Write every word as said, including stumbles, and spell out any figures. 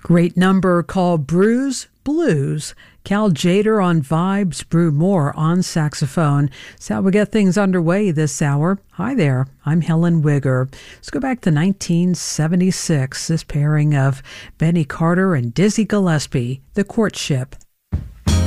Great number called Brews Blues. Cal Jader on vibes, Brew Moore on saxophone. That's how we get things underway this hour. Hi there, I'm Helen Wigger. Let's go back to nineteen seventy-six. This pairing of Benny Carter and Dizzy Gillespie, The Courtship.